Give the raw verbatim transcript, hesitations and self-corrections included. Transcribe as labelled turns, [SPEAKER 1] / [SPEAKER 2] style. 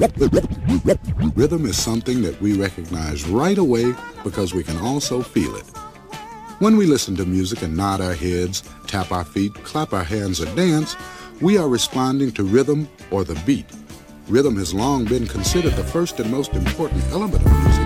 [SPEAKER 1] Rhythm is something that we recognize right away because we can also feel it. When we listen to music and nod our heads, tap our feet, clap our hands, or dance, we are responding to rhythm or the beat. Rhythm has long been considered the first and most important element of music.